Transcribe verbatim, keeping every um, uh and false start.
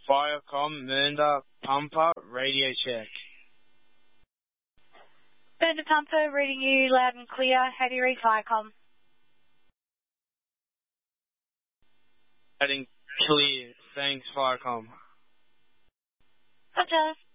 Firecom, Mernda, Pumper, radio check. Mernda Pumper, reading you loud and clear. How do you read Firecom? Heading clear. Thanks, Firecom. Roger.